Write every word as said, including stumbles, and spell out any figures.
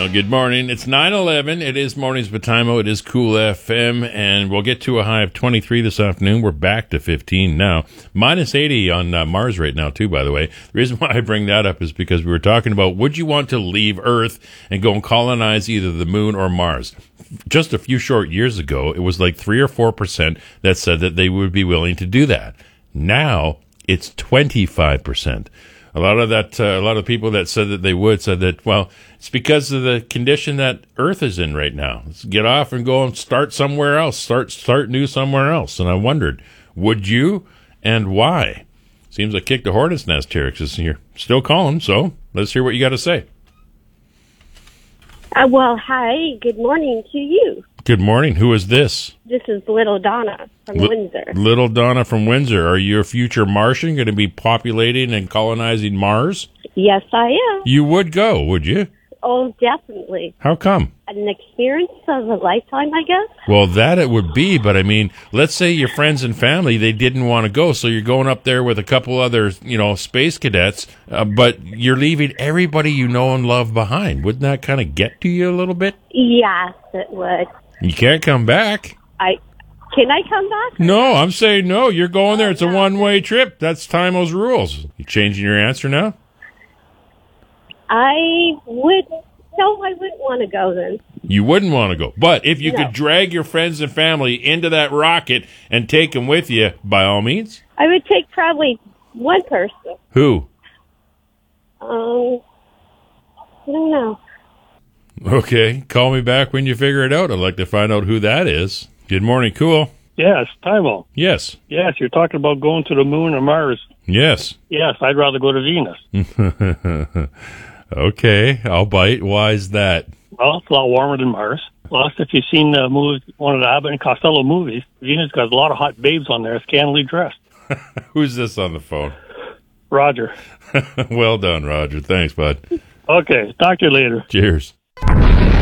good morning. It's nine eleven. It is Mornings with Timo. It is Cool F M, and we'll get to a high of twenty-three this afternoon. We're back to fifteen now. Minus eighty on uh, Mars right now, too, by the way. The reason why I bring that up is because we were talking about, would you want to leave Earth and go and colonize either the moon or Mars? Just a few short years ago, it was like three or four percent that said that they would be willing to do that. Now, it's twenty-five percent. A lot of that, uh, a lot of people that said that they would said that, well, it's because of the condition that Earth is in right now. Let's get off and go and start somewhere else, start start new somewhere else. And I wondered, would you, and why? Seems like kicked a hornet's nest here, because you're still calling. So let's hear what you got to say. Uh, well, hi. Good morning to you. Good morning. Who is this? This is Little Donna from L- Windsor. Little Donna from Windsor. Are you a future Martian going to be populating and colonizing Mars? Yes, I am. You would go, would you? Oh, definitely. How come? An experience of a lifetime, I guess. Well, that it would be, but I mean, let's say your friends and family, they didn't want to go, so you're going up there with a couple other, you know, space cadets, uh, but you're leaving everybody you know and love behind. Wouldn't that kind of get to you a little bit? Yes, it would. You can't come back. I Can I come back? No, I'm saying no. You're going there. It's a one-way trip. That's Timo's rules. You changing your answer now? I would. No, I wouldn't want to go then. You wouldn't want to go. But if you No. could drag your friends and family into that rocket and take them with you, by all means. I would take probably one person. Who? Um, I don't know. Okay. Call me back when you figure it out. I'd like to find out who that is. Good morning, Cool. Yes, Timo. Yes. Yes, you're talking about going to the moon or Mars. Yes. Yes, I'd rather go to Venus. Okay, I'll bite. Why is that? Well, it's a lot warmer than Mars. Plus, if you've seen the movie, one of the Abbott and Costello movies, Venus got a lot of hot babes on there, scantily dressed. Who's this on the phone? Roger. Well done, Roger. Thanks, bud. Okay, talk to you later. Cheers.